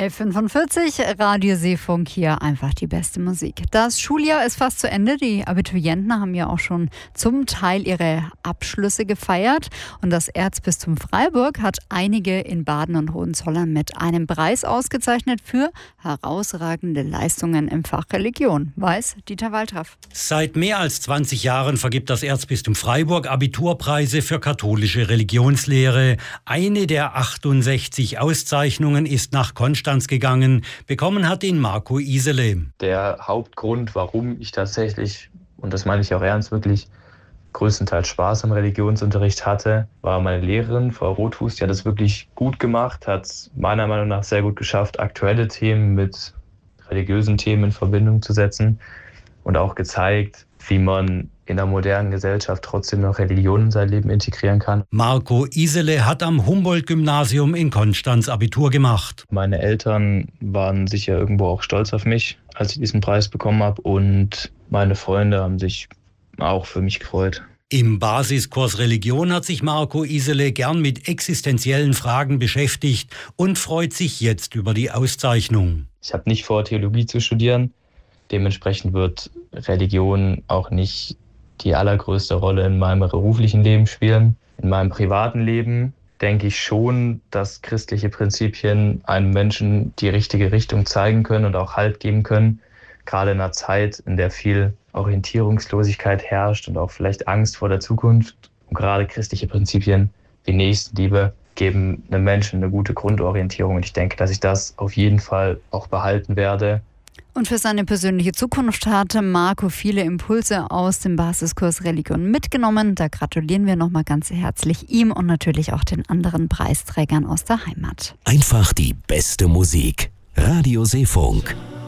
11:45, Radio Seefunk, hier einfach die beste Musik. Das Schuljahr ist fast zu Ende. Die Abiturienten haben ja auch schon zum Teil ihre Abschlüsse gefeiert. Und das Erzbistum Freiburg hat einige in Baden und Hohenzollern mit einem Preis ausgezeichnet für herausragende Leistungen im Fach Religion. Weiß Dieter Waltraff. Seit mehr als 20 Jahren vergibt das Erzbistum Freiburg Abiturpreise für katholische Religionslehre. Eine der 68 Auszeichnungen ist nach Konstanz gegangen. Bekommen hat ihn Marco Isele. Der Hauptgrund, warum ich tatsächlich, und das meine ich auch ernst, wirklich größtenteils Spaß am Religionsunterricht hatte, war meine Lehrerin, Frau Rothfuß. Die hat es wirklich gut gemacht, hat es meiner Meinung nach sehr gut geschafft, aktuelle Themen mit religiösen Themen in Verbindung zu setzen und auch gezeigt, wie man in der modernen Gesellschaft trotzdem noch Religion in sein Leben integrieren kann. Marco Isele hat am Humboldt-Gymnasium in Konstanz Abitur gemacht. Meine Eltern waren sicher irgendwo auch stolz auf mich, als ich diesen Preis bekommen habe, und meine Freunde haben sich auch für mich gefreut. Im Basiskurs Religion hat sich Marco Isele gern mit existenziellen Fragen beschäftigt und freut sich jetzt über die Auszeichnung. Ich habe nicht vor, Theologie zu studieren. Dementsprechend wird Religion auch nicht die allergrößte Rolle in meinem beruflichen Leben spielen. In meinem privaten Leben denke ich schon, dass christliche Prinzipien einem Menschen die richtige Richtung zeigen können und auch Halt geben können. Gerade in einer Zeit, in der viel Orientierungslosigkeit herrscht und auch vielleicht Angst vor der Zukunft. Und gerade christliche Prinzipien wie Nächstenliebe geben einem Menschen eine gute Grundorientierung. Und ich denke, dass ich das auf jeden Fall auch behalten werde. Und für seine persönliche Zukunft hatte Marco viele Impulse aus dem Basiskurs Religion mitgenommen. Da gratulieren wir nochmal ganz herzlich ihm und natürlich auch den anderen Preisträgern aus der Heimat. Einfach die beste Musik. Radio Seefunk.